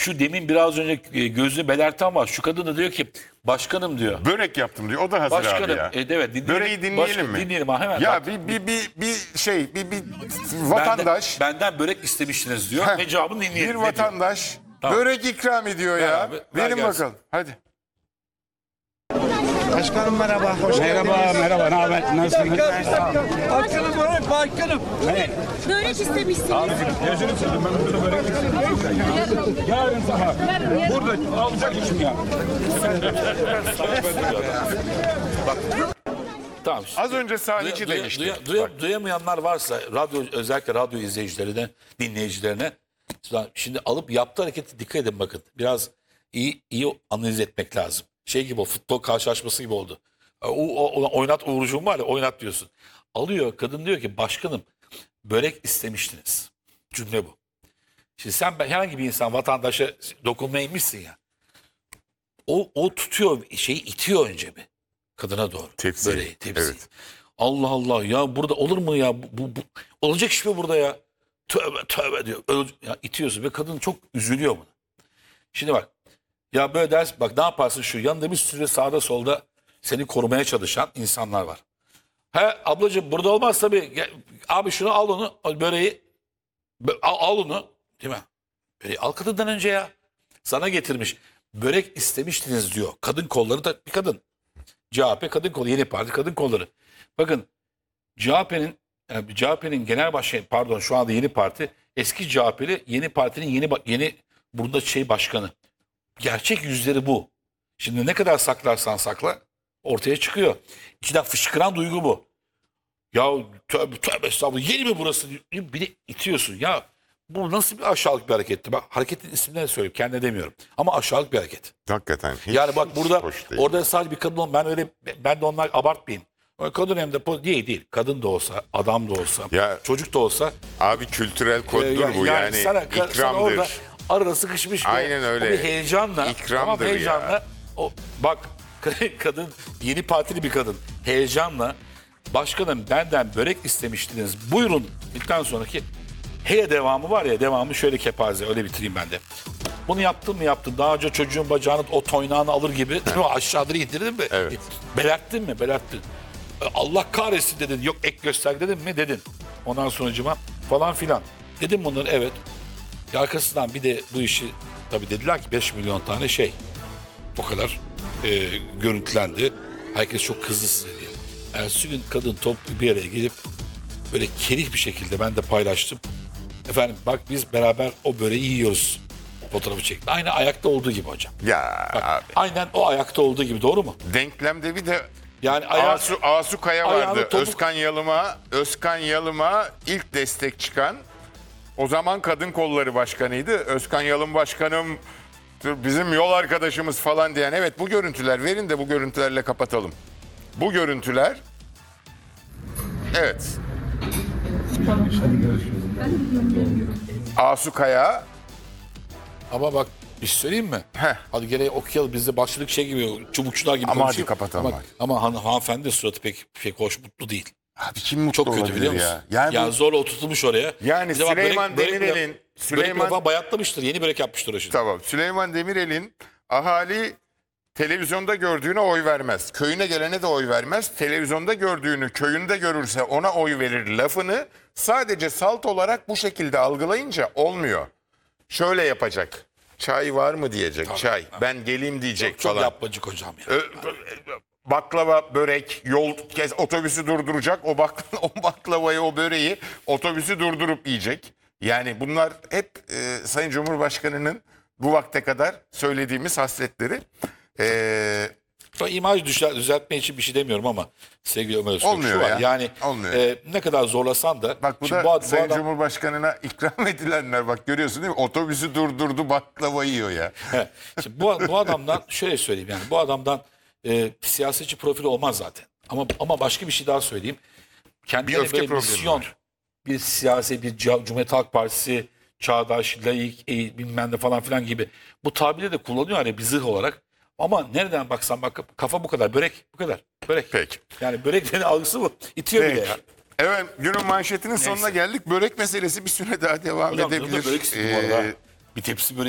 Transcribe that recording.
şu demin biraz önce gözünü belerten var. Şu kadın da diyor ki başkanım diyor. Börek yaptım diyor. O da hazır Başkanım. abi ya. Evet dinleyelim. Böreği dinleyelim mi? Dinleyelim ha hemen. Ya Bak, bir vatandaş benden börek istemiştiniz diyor. Ne cevabını dinleyelim. bir Ne diyor? vatandaş Tamam. börek ikram ediyor Ver ya. abi, ver Verin gelsin. bakalım. Hadi. Başkanım merhaba, hoş geldiniz. Merhaba, ne haber? Nasılsınız? Başkanım börek, başkanım. Börek istemişsiniz. Gözünü seveyim, ben burada börek yarın sabah burada alacak işim ya. Tamam. Az önce sahici demişti. Duyamayanlar varsa özellikle radyo izleyicilerine, dinleyicilerine şimdi alıp yaptığı harekete dikkat edin bakın. Biraz iyi analiz etmek lazım. Şey gibi o futbol karşılaşması gibi oldu. Oynat Uğurcuğum var ya oynat diyorsun. Alıyor kadın diyor ki başkanım börek istemiştiniz. Cümle bu. Şimdi sen herhangi bir insan vatandaşa dokunmaya inmişsin ya. O tutuyor şeyi itiyor önce bir. Kadına doğru. Tepsi. Böreği, tepsi. Evet. Allah Allah ya burada olur mu ya? Bu olacak iş mi burada ya? Tövbe tövbe diyor. Ya itiyorsun ve kadın çok üzülüyor buna. Şimdi bak. Ya böyle ders bak ne yaparsın şu yanında bir sürü sağda solda seni korumaya çalışan insanlar var. He ablacığım burada olmaz tabii. Abi şunu al onu böreği al onu değil mi? Böreği al kadından önce ya. Sana getirmiş. Börek istemiştiniz diyor. Kadın kolları da bir kadın. CHP kadın kolu yeni parti kadın kolları. Bakın CHP'nin genel başkanı pardon şu anda yeni parti eski CHP'li yeni partinin yeni burada başkanı. Gerçek yüzleri bu. Şimdi ne kadar saklarsan sakla ortaya çıkıyor. İçinden fışkıran duygu bu. Ya tövbe estağfurullah yeni mi burası? Bir de itiyorsun. Ya bu nasıl bir aşağılık bir hareketti? Bak hareketin isimlerini söyleyeyim. Kendine demiyorum. Ama aşağılık bir hareket. Hakikaten. Hiç Yani bak burada hoş değil. orada sadece bir kadın ben de onlar abartmayayım. Kadın hem de değil. Kadın da olsa, adam da olsa, Ya- çocuk da olsa. Abi kültürel koddur bu yani. Sana İkramdır. orada arada sıkışmış Aynen öyle. o bir heyecanla. İkramdır ya. heyecanla. Bak kadın yeni partili bir kadın. Heyecanla başkanım benden börek istemiştiniz. Buyurun. Bitten sonraki devamı var ya devamı şöyle kepaze öyle bitireyim ben de. Bunu yaptın mı yaptın. Daha önce çocuğun bacağını o toynağını alır gibi değil mi? Aşağıda indirdin mi? Evet. Belerttin mi? Belerttin. Allah kahretsin dedin. Yok ek göster dedin mi? Dedin. Ondan sonucuma falan filan. Dedim bunları evet. Arkasından bir de bu işi tabii dediler ki 5 milyon tane o kadar görüntülendi. Herkes çok kızdı size diye. Ertesi gün kadın toplu bir araya gelip böyle kerih bir şekilde ben de paylaştım. Efendim bak biz beraber o böreği yiyoruz. Fotoğrafı çekti. Aynı ayakta olduğu gibi hocam. Ya Bak, abi. aynen o ayakta olduğu gibi doğru mu? Denklemde bir de Yani Asu Kaya ayağını vardı. topuk- Özkan Yalım'a ilk destek çıkan o zaman Kadın Kolları Başkanıydı. Özkan Yalım Başkanım bizim yol arkadaşımız falan diyen. Evet bu görüntüler verin de bu görüntülerle kapatalım. Bu görüntüler evet. Asu Kaya Ama bak bir şey söyleyeyim mi? Heh. Hadi gene okuyalım. Bizde başlık gibi çubukçular gibi Ama konuşuyor. hadi kapatalım Ama hanımefendi suratı pek hoş mutlu değil. abi kim mutlu Çok kötü olabilir biliyor musun? ya? Yani zorla oturtulmuş oraya. Yani Bir de bak Süleyman Demirel'in- Süleyman bayatlamıştır. Yeni börek yapmıştır o şimdi. Tamam. Süleyman Demirel'in ahali televizyonda gördüğüne oy vermez. Köyüne gelene de oy vermez. Televizyonda gördüğünü köyünde görürse ona oy verir lafını sadece salt olarak bu şekilde algılayınca olmuyor. Şöyle yapacak. Çay var mı diyecek. Çay. Ben geleyim diyecek Çok falan. yapmacık hocam ya. Baklava, börek, otobüsü durduracak. O baklavayı, o böreği otobüsü durdurup yiyecek. Yani bunlar hep Sayın Cumhurbaşkanı'nın bu vakte kadar söylediğimiz hasletleri. Ben imaj düzeltme için bir şey demiyorum ama sevgili Ömer Öztürk Olmuyor şu var. ya. Yani Olmuyor. ne kadar zorlasan da. Bak bu şimdi da bu Sayın adam, Cumhurbaşkanı'na ikram edilenler. Bak görüyorsun değil mi? Otobüsü durdurdu, baklava yiyor ya. Şimdi bu adamdan şöyle söyleyeyim yani bu adamdan siyasetçi profili olmaz zaten. Ama başka bir şey daha söyleyeyim. Bir Kendilerine öfke böyle problemi misyon, var. bir siyasi, bir Cumhuriyet Halk Partisi, çağdaş, laik, bilmem ne falan filan gibi. Bu tabiri de kullanıyor hani bir zırh olarak. Ama nereden baksan bak kafa bu kadar, börek bu kadar, börek. Peki. Yani böreklerin algısı bu. İtiyor bile Peki. ya. Evet, günün manşetinin sonuna geldik. Börek meselesi bir süre daha devam Hocam edebilir. canım da börek istedim bu arada. Bir tepsi börek.